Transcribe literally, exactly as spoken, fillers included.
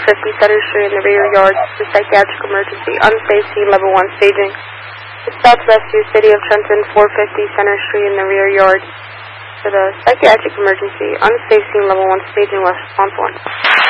fifty Center Street in the rear yard to psychiatric emergency. Unsafe scene, level one staging. Dispatch rescue, City of Trenton, four fifty Center Street in the rear yard to the psychiatric emergency. Unsafe scene, level one staging, response one.